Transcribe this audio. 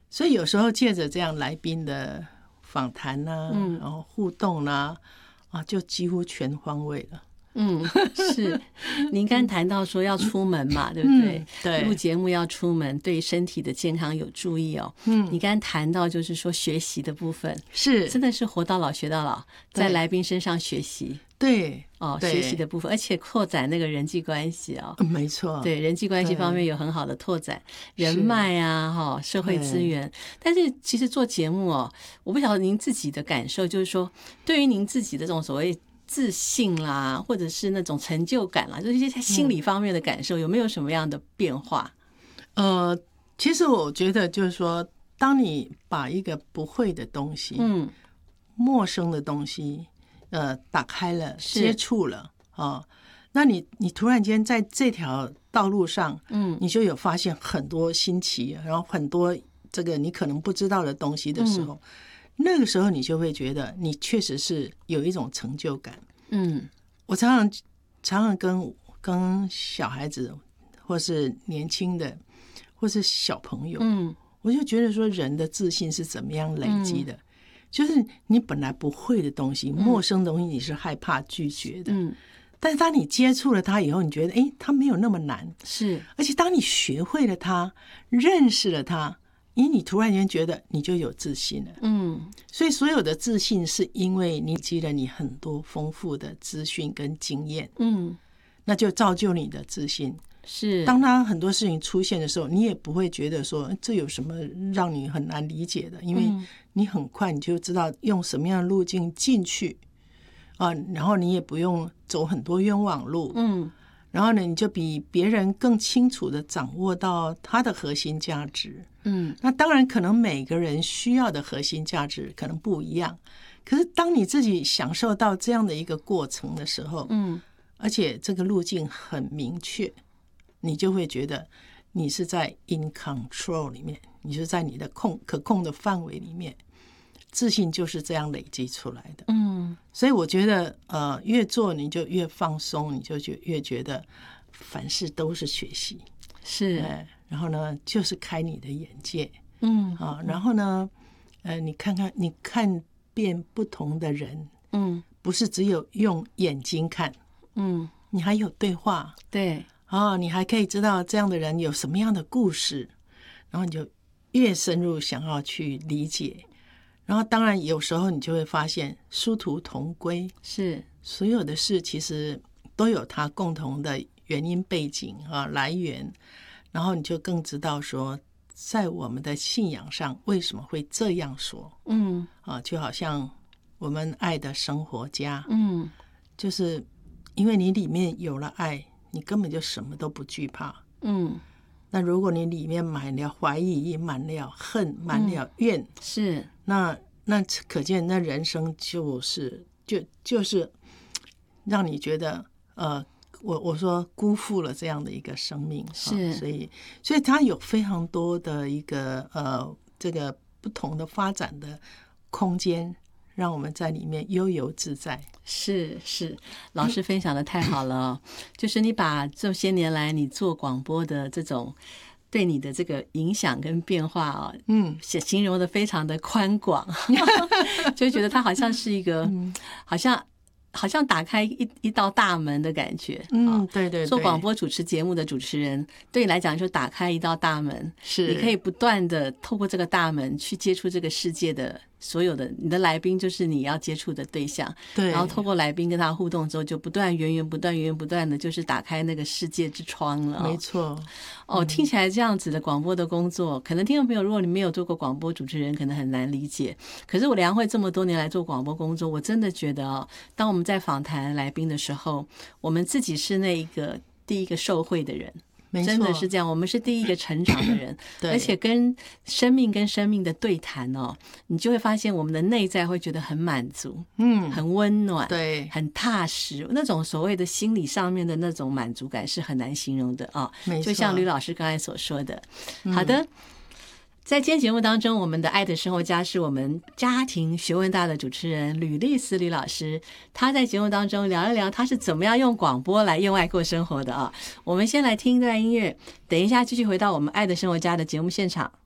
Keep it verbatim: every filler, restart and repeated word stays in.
所以有时候借着这样来宾的访谈啊，嗯，然后互动啊，啊，就几乎全方位了。 嗯，是。您刚谈到说要出门嘛，对不对？ 嗯、对， 录节目要出门，对身体的健康有注意哦。嗯，你刚谈到就是说学习的部分， 是真的是活到老学到老，在来宾身上学习。 对哦，学习的部分，而且扩展那个人际关系哦， 嗯、没错， 对人际关系方面有很好的拓展，人脉啊，哈、哦，社会资源。但是其实做节目哦，我不晓得您自己的感受，就是说，对于您自己的这种所谓自信啦，或者是那种成就感啦，就是一些心理方面的感受，嗯、有没有什么样的变化？ 呃，其实我觉得就是说，当你把一个不会的东西，嗯，陌生的东西。呃，打开了，接触了啊、哦，那你你突然间在这条道路上，嗯，你就有发现很多新奇，然后很多这个你可能不知道的东西的时候，嗯、那个时候你就会觉得你确实是有一种成就感。嗯，我常常常常跟跟小孩子，或是年轻的，或是小朋友，嗯，我就觉得说人的自信是怎么样累积的。嗯，就是你本来不会的东西，陌生的东西你是害怕拒绝的，嗯，但是当你接触了它以后，你觉得哎，它没有那么难， 是， 而且当你学会了它，认识了它，因为你突然间觉得你就有自信了，嗯，所以所有的自信是因为你积了你很多丰富的资讯跟经验，嗯，那就造就你的自信。 是， 当他很多事情出现的时候，你也不会觉得说这有什么让你很难理解的，因为你很快你就知道用什么样的路径进去啊，然后你也不用走很多冤枉路，嗯，然后呢，你就比别人更清楚的掌握到他的核心价值，嗯，那当然可能每个人需要的核心价值可能不一样，可是当你自己享受到这样的一个过程的时候，嗯，而且这个路径很明确。你就会觉得你是在 in control 里面，你是在你的控可控的范围里面，自信就是这样累积出来的。嗯，所以我觉得呃，越做你就越放松，你就越觉得凡事都是学习， 是、 呃，然后呢就是开你的眼界，嗯啊，然后呢呃，你看看你看遍不同的人，嗯，不是只有用眼睛看，嗯，你还有对话， 对。 哦，你还可以知道这样的人有什么样的故事，然后你就越深入想要去理解，然后当然有时候你就会发现殊途同归， 是所有的事其实都有它共同的原因背景啊来源，然后你就更知道说在我们的信仰上为什么会这样说，嗯啊，就好像我们爱的生活家，嗯，就是因为你里面有了爱，你根本就什么都不惧怕，嗯，那如果你里面满了怀疑，满了恨，满了怨，嗯、 是那那可见那人生就是就就是让你觉得呃，我我说辜负了这样的一个生命， 是， 哦、所以所以它有非常多的一个呃这个不同的发展的空间。让我们在里面悠游自在。 是是，老师分享的太好了、哦、就是你把这些年来你做广播的这种对你的这个影响跟变化哦，嗯，形容的非常的宽广，就觉得它好像是一个，嗯、好像好像打开一一道大门的感觉。 嗯，对对对， 做广播主持节目的主持人，对你来讲就打开一道大门， 是你可以不断的透过这个大门去接触这个世界的所有的，你的来宾就是你要接触的对象， 对， 然后透过来宾跟他互动之后，就不断源源不断源源不断的，就是打开那个世界之窗了、哦。 没错， 哦，听起来这样子的广播的工作，可能听众朋友，如果你没有做过广播主持人，可能很难理解。可是我梁慧这么多年来做广播工作，我真的觉得哦，当我们在访谈来宾的时候，我们自己是那一个第一个受惠的人。真的是这样，我们是第一个成长的人，而且跟生命跟生命的对谈哦，你就会发现我们的内在会觉得很满足，嗯，很温暖， 对， 很踏实，那种所谓的心理上面的那种满足感是很难形容的啊、哦。就像吕老师刚才所说的，好的。嗯，在今天节目当中，我们的爱的生活家是我们家庭学问大的主持人吕丽丝吕老师，他在节目当中聊一聊他是怎么样用广播来用爱过生活的啊。我们先来听一段音乐，等一下继续回到我们爱的生活家的节目现场。